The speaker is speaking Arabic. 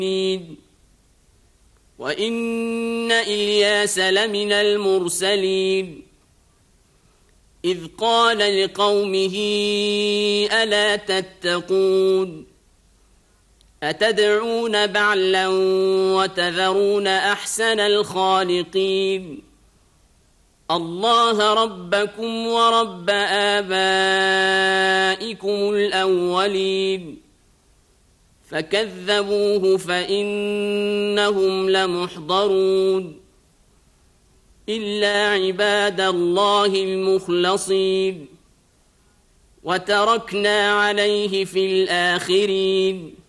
وإن إلياس لمن المرسلين إذ قال لقومه ألا تتقون أتدعون بعلا وتذرون أحسن الخالقين الله ربكم ورب آبائكم الأولين فكذبوه فإنهم لمحضرون إلا عباد الله المخلصين وتركنا عليه في الآخرين